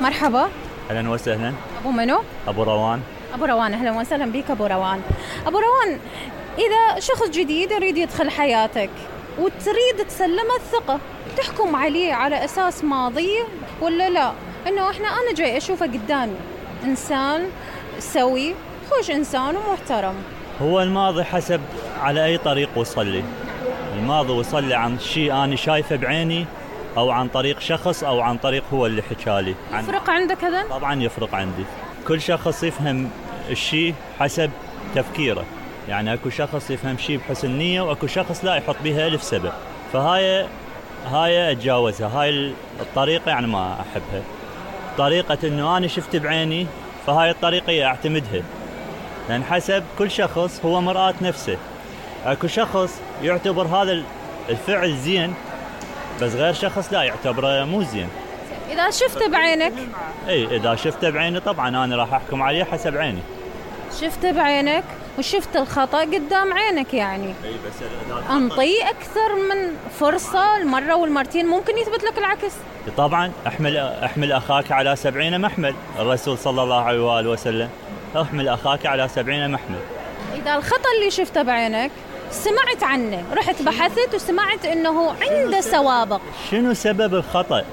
مرحبا. أهلا وسهلا. أبو منو؟ أبو روان. أبو روان، أهلا وسهلا بك أبو روان. أبو روان، إذا شخص جديد يريد يدخل حياتك وتريد تسلمه الثقة، تحكم عليه على أساس ماضي ولا لا؟ إنه أنا جاي أشوفه قدامي إنسان سوي، خوش إنسان ومحترم. هو الماضي حسب على أي طريق وصل لي. الماضي وصل لي عن شيء أنا شايفه بعيني، أو عن طريق شخص، أو عن طريق هو اللي حكالي. يفرق عندك هذا؟ طبعا يفرق عندي. كل شخص يفهم الشيء حسب تفكيره. يعني أكو شخص يفهم شيء بحسن نية، وأكو شخص لا يحط بها ألف سبب. فهاي أتجاوزها. هاي الطريقة يعني ما أحبها. طريقة إنه أنا شفت بعيني، فهاي الطريقة أعتمدها، لأن حسب كل شخص هو مرآة نفسه. أكو شخص يعتبر هذا الفعل زين، بس غير شخص لا يعتبره مو زين. إذا شفت بعينك؟ إذا شفت بعيني طبعا أنا راح أحكم عليه حسب عيني. شفت بعينك وشفت الخطأ قدام عينك، يعني بس أنطي أكثر من فرصة، المرة والمرتين ممكن يثبت لك العكس. طبعا احمل أخاك على 70 محمل. الرسول صلى الله عليه وآله وسلم احمل أخاك على 70 محمل. إذا الخطأ اللي شفته بعينك سمعت عنه، رحت بحثت وسمعت إنه عنده سوابق، شنو سبب الخطأ؟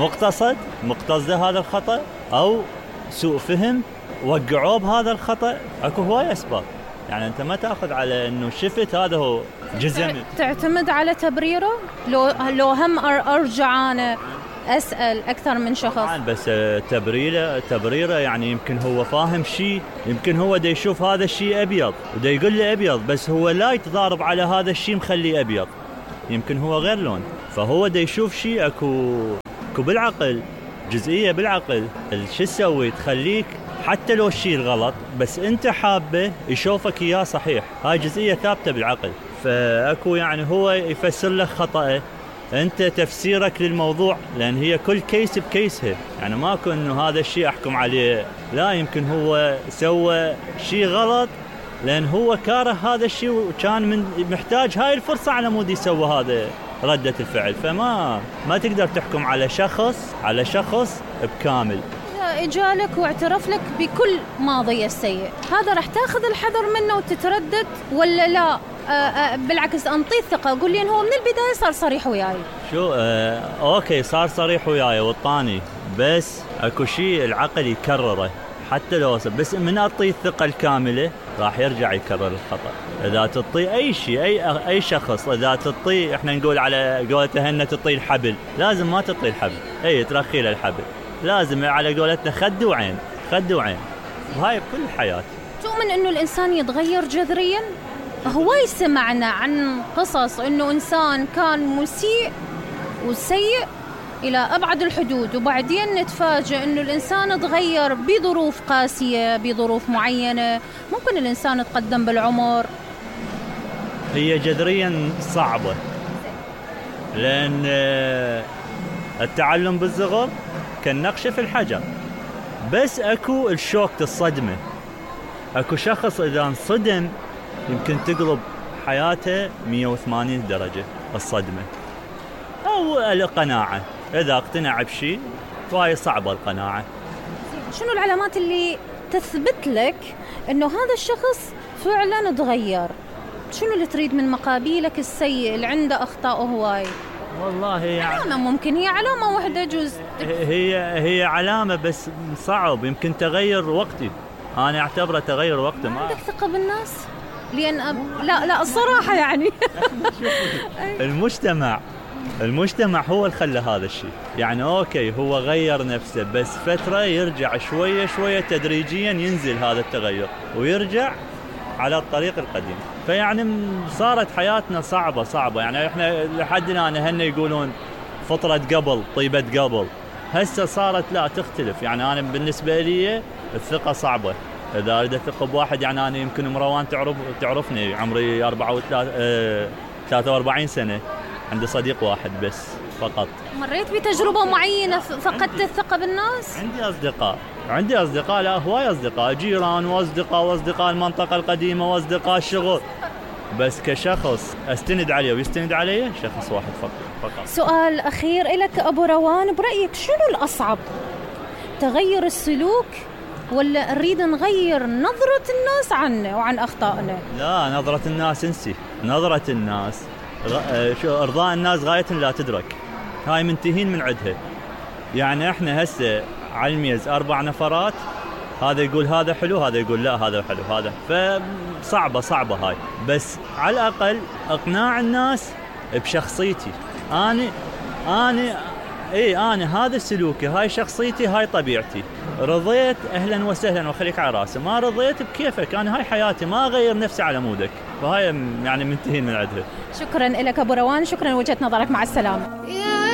مقتصد هذا الخطأ، أو سوء فهم وقعوه بهذا الخطأ؟ أكو هواي أسباب. يعني أنت ما تأخذ على إنه شفت هذا هو جزء. تعتمد على تبريره. لو هم أرجع أنا أسأل أكثر من شخص. طبعا، بس تبريره يعني يمكن هو فاهم شيء، يمكن هو دا يشوف هذا الشيء أبيض ودا يقول لي أبيض، بس هو لا يتضارب على هذا الشيء مخليه أبيض، يمكن هو غير لون. فهو دا يشوف شيء أكو بالعقل، جزئية بالعقل شو تسوي تخليك حتى لو الشيء الغلط بس أنت حابه يشوفك إياه صحيح. هاي جزئية ثابتة بالعقل. فأكو يعني هو يفسر لك خطأه، أنت تفسيرك للموضوع، لأن هي كل كيس بكيسها. يعني ماكو إنه هذا الشيء أحكم عليه، لا، يمكن هو سوى شيء غلط لأن هو كاره هذا الشيء وكان محتاج هاي الفرصة على مود يسوى هذا ردة الفعل. فما تقدر تحكم على شخص بكامل. إجالك واعترف لك بكل ماضي السيء، هذا رح تاخذ الحذر منه وتتردد ولا لا؟ بالعكس أنطي الثقة، قول لي إنه هو من البداية صار صريح وياي. شو أوكي، صار صريح وياي والطاني، بس أكو شيء العقل يكرره حتى لو بس من أعطي الثقة الكاملة راح يرجع يكرر الخطأ. إذا تعطي أي شيء أي شخص، إذا تعطي إحنا نقول على قولتها هن تعطي الحبل، لازم ما تعطي الحبل، ترخي له الحبل، لازم على قولتنا خد وعين. وهاي بكل الحياة. تؤمن إنه الإنسان يتغير جذرياً؟ هواي سمعنا عن قصص إنه إنسان كان مسيء وسيء إلى أبعد الحدود، وبعدين نتفاجئ إنه الإنسان تغير بظروف قاسية، بظروف معينة، ممكن الإنسان يتقدم بالعمر. هي جذرياً صعبة، لأن التعلم بالصغر كالنقش في الحجر. بس أكو الشوك، الصدمة. أكو شخص إذا انصدم يمكن تقلب حياته 180 درجة الصدمة، أو القناعة. إذا اقتنع بشيء فهي صعبة القناعة. شنو العلامات اللي تثبت لك إنه هذا الشخص فعلا تغير؟ شنو اللي تريد من مقابيلك السيء اللي عنده أخطاء هواي؟ والله يعني علامة، ممكن هي علامة واحدة جزء. هي علامة، بس صعب. يمكن تغير وقتي، أنا أعتبره تغير وقتي. ما عندك ثقة بالناس؟ لأن لا الصراحة يعني المجتمع هو اللي خلى هذا الشيء. يعني أوكي هو غير نفسه، بس فترة يرجع شوية تدريجيا ينزل هذا التغير ويرجع على الطريق القديم. فيعني صارت حياتنا صعبة. يعني احنا لحدنا هن يقولون فطرة قبل طيبة قبل، هسه صارت لا تختلف. يعني أنا بالنسبة لي الثقة صعبة. إذا أريد أثق بواحد، يعني أنا يمكن مروان تعرفني، عمري 43 سنة، عندي صديق واحد بس فقط. مريت بتجربة معينة فقدت الثقة بالناس؟ عندي أصدقاء، لا هواي أصدقاء، جيران وأصدقاء المنطقة القديمة وأصدقاء الشغل، بس كشخص أستند عليه ويستند عليه شخص واحد فقط. سؤال أخير لك أبو روان، برأيك شنو الأصعب؟ تغير السلوك، ولا نريد نغير نظرة الناس عنا وعن أخطائنا؟ لا، نظرة الناس انسي. نظرة الناس ارضاء الناس غاية لا تدرك، هاي منتهين من عدها. يعني احنا هسه على الميز 4 نفرات، هذا يقول هذا حلو، هذا يقول لا هذا حلو، هذا صعبة هاي. بس على الأقل اقناع الناس بشخصيتي. أنا هذا سلوكي، هاي شخصيتي، هاي طبيعتي. رضيت أهلا وسهلا وخليك على راسي، ما رضيت بكيفك، أنا هاي حياتي، ما أغير نفسي على مودك. فهاي يعني منتهين من عدها. شكرا لك أبو روان، شكرا لوجهة نظرك، مع السلامة.